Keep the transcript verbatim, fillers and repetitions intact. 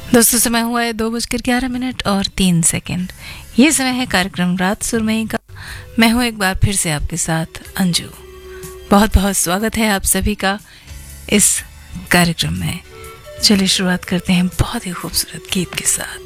दोस्तों समय हुआ है दो बजकर ग्यारह मिनट और तीन सेकंड। ये समय है कार्यक्रम रात सुरमई का। मैं हूँ एक बार फिर से आपके साथ अंजू। बहुत बहुत स्वागत है आप सभी का इस कार्यक्रम में। चलिए शुरुआत करते हैं बहुत ही खूबसूरत गीत के साथ।